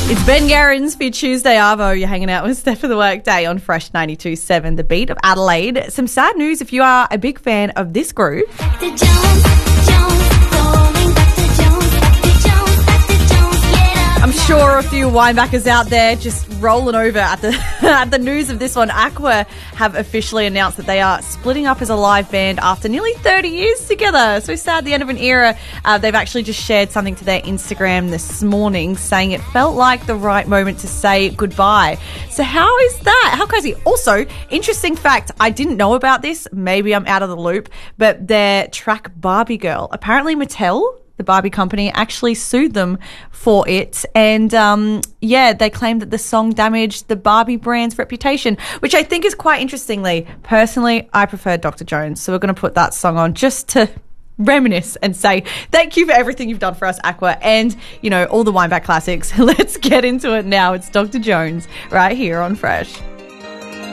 It's Ben Garens for your Tuesday Arvo. You're hanging out with Steph for the Workday on Fresh 92.7, the beat of Adelaide. Some sad news if you are a big fan of this group. I'm sure a few winebackers out there just rolling over at the at the news of this one. Aqua have officially announced that they are splitting up as a live band after nearly 30 years together. So sad, the end of an era. They've actually just shared something to their Instagram this morning saying it felt like the right moment to say goodbye. So how is that? How crazy. Also, interesting fact, I didn't know about this. Maybe I'm out of the loop, but their track Barbie Girl, apparently Mattel, the Barbie company, actually sued them for it. And, they claimed that the song damaged the Barbie brand's reputation, which I think is quite interestingly. Personally, I prefer Dr. Jones. So we're going to put that song on just to reminisce and say thank you for everything you've done for us, Aqua, and, all the Wineback classics. Let's get into it now. It's Dr. Jones right here on Fresh.